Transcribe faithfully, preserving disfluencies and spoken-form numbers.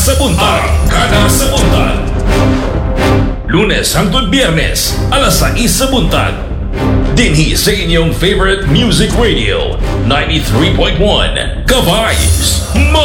sa Buntag. Arangkada sa Buntag. Lunes hangtod Biyernes, alas sais sa buntag. Dinhi sa inyong favorite music radio, ninety-three point one, Ka-Vibes.